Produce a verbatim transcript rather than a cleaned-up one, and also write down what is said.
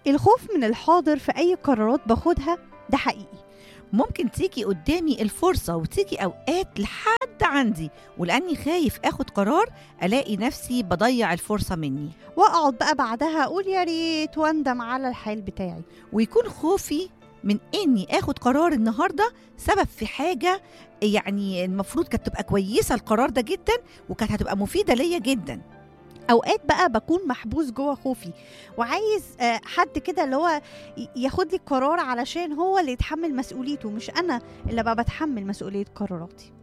الخوف من الحاضر في أي قرارات باخدها ده حقيقي. ممكن تيجي قدامي الفرصة وتيجي أوقات لحد عندي، ولأني خايف أخد قرار ألاقي نفسي بضيع الفرصة مني، وأقعد بقى بعدها أقول يا ريت وأندم على الحال بتاعي. ويكون خوفي من إني أخد قرار النهاردة سبب في حاجة يعني المفروض كانت تبقى كويسة القرار ده جدا، وكانت هتبقى مفيدة ليا جدا. اوقات بقى بكون محبوس جوه خوفي وعايز آه، حد كده اللي هو ي- ياخد لي القرار علشان هو اللي يتحمل مسؤوليته، مش انا اللي بقى بتحمل مسؤولية قراراتي.